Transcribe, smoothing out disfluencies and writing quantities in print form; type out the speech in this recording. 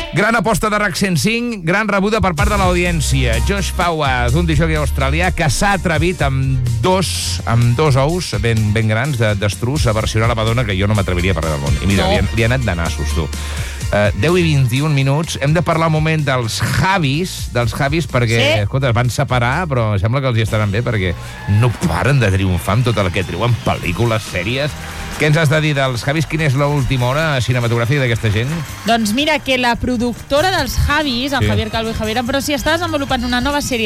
Gran aposta de RAC 105, gran rebuda per part de l'audiència. Josh Fawaz, un disjockey australià que s'ha atrevit amb dos ous ben grans d'estruç a versionar la Madonna, que jo no m'atreviria a parlar del món. I mira, li ha anat de nassos, tu. 10 i 21 minuts. Hem de parlar un moment dels Javis, perquè, escolta, es van separar, però sembla que els hi estaran bé, perquè no paren de triomfar amb tot el que treuen, pel·lícules, sèries. Què ens has de dir dels Javis? Quina és l'última hora cinematogràfica d'aquesta gent? Doncs mira, que la productora dels Javis, el Javier Calvo i Javier Ambrossi, està desenvolupant una nova sèrie